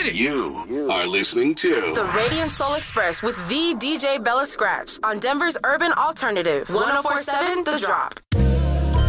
get it. You are listening to The Radiant Soul Express with the DJ Bella Scratch on Denver's Urban Alternative. 104.7 The Drop.